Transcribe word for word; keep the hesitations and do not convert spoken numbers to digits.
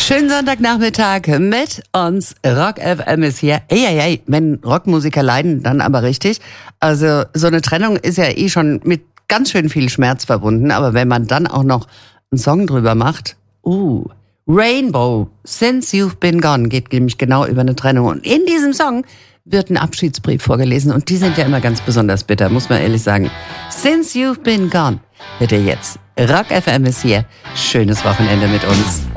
Schönen Sonntagnachmittag mit uns. Rock F M ist hier. Ey, ey, ey, wenn Rockmusiker leiden, dann aber richtig. Also so eine Trennung ist ja eh schon mit ganz schön viel Schmerz verbunden. Aber wenn man dann auch noch einen Song drüber macht, uh, Rainbow, Since You've Been Gone, geht nämlich genau über eine Trennung. Und in diesem Song wird ein Abschiedsbrief vorgelesen. Und die sind ja immer ganz besonders bitter, muss man ehrlich sagen. Since You've Been Gone, wird er jetzt. Rock F M ist hier. Schönes Wochenende mit uns.